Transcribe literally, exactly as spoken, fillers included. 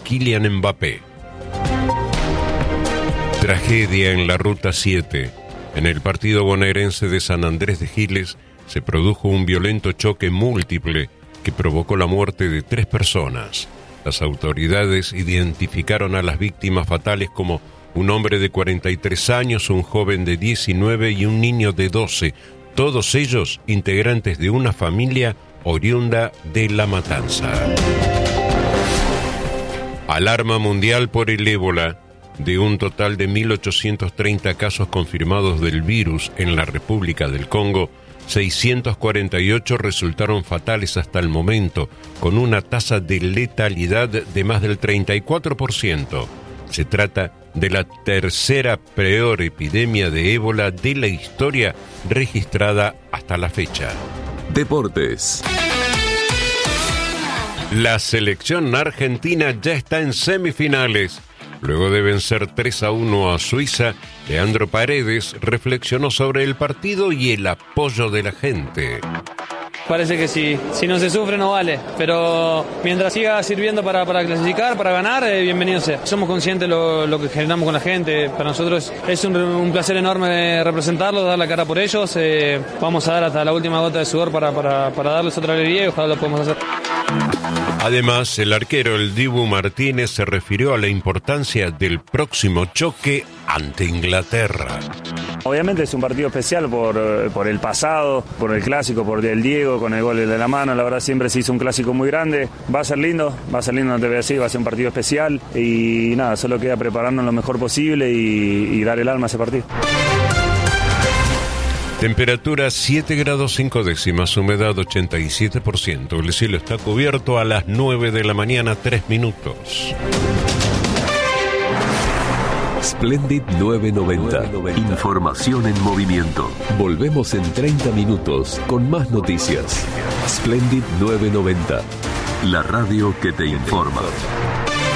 Kylian Mbappé. Tragedia en la Ruta siete. En el partido bonaerense de San Andrés de Giles se produjo un violento choque múltiple que provocó la muerte de tres personas. Las autoridades identificaron a las víctimas fatales como un hombre de cuarenta y tres años, un joven de diecinueve y un niño de doce, todos ellos integrantes de una familia oriunda de La Matanza. Alarma mundial por el ébola. De un total de mil ochocientos treinta casos confirmados del virus en la República del Congo, seiscientos cuarenta y ocho resultaron fatales hasta el momento, con una tasa de letalidad de más del treinta y cuatro por ciento. Se trata de la tercera peor epidemia de ébola de la historia registrada hasta la fecha. Deportes. La selección argentina ya está en semifinales. Luego de vencer tres a uno a Suiza, Leandro Paredes reflexionó sobre el partido y el apoyo de la gente. Parece que si, si no se sufre no vale, pero mientras siga sirviendo para, para clasificar, para ganar, eh, bienvenido sea. Somos conscientes de lo, lo que generamos con la gente, para nosotros es un, un placer enorme representarlos, dar la cara por ellos, eh, vamos a dar hasta la última gota de sudor para, para, para darles otra alegría y ojalá lo podamos hacer. Además, el arquero el Dibu Martínez se refirió a la importancia del próximo choque ante Inglaterra. Obviamente es un partido especial por, por el pasado, por el clásico, por el Diego, con el gol de la mano. La verdad siempre se hizo un clásico muy grande. Va a ser lindo, va a ser lindo, no te voy a decir, va a ser un partido especial. Y nada, solo queda prepararnos lo mejor posible y, y dar el alma a ese partido. Temperatura siete grados cinco décimas, humedad ochenta y siete por ciento. El cielo está cubierto a las nueve de la mañana, tres minutos. Splendid novecientos noventa. Información en movimiento. Volvemos en treinta minutos con más noticias. Splendid novecientos noventa. La radio que te informa.